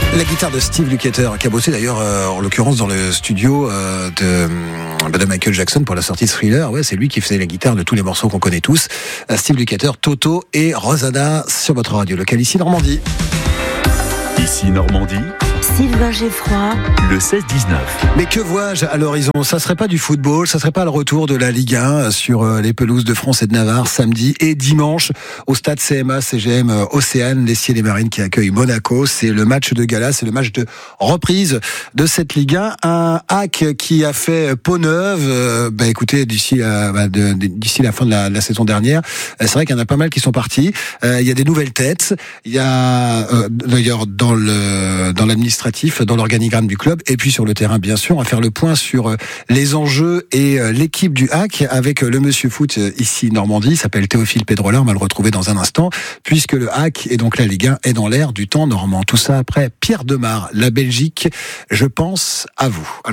La guitare de Steve Lukather, qui a bossé d'ailleurs en l'occurrence dans le studio de Michael Jackson pour la sortie de Thriller. Ouais, c'est lui qui faisait la guitare de tous les morceaux qu'on connaît tous. Steve Lukather, Toto et Rosanna sur votre radio locale ici Normandie. Ici Normandie, Sylvain Geffroy, le 16-19. Mais que vois-je à l'horizon ? Ça serait pas du football, ça serait pas le retour de la Ligue 1 sur les pelouses de France et de Navarre samedi et dimanche au stade CMA CGM Océane, l'Essier des Marines qui accueille Monaco. C'est le match de gala, c'est le match de reprise de cette Ligue 1. Un hack qui a fait peau neuve. Écoutez, d'ici la fin de la saison dernière, c'est vrai qu'il y en a pas mal qui sont partis. Il y a des nouvelles têtes. Il y a d'ailleurs dans l'administratif, dans l'organigramme du club, et puis sur le terrain, bien sûr, à faire le point sur les enjeux et l'équipe du HAC avec le monsieur foot ici Normandie. Il s'appelle Théophile Pedrola, on va le retrouver dans un instant, puisque le HAC et donc la Ligue 1 est dans l'air du temps normand. Tout ça après Pierre Demar, la Belgique. Je pense à vous.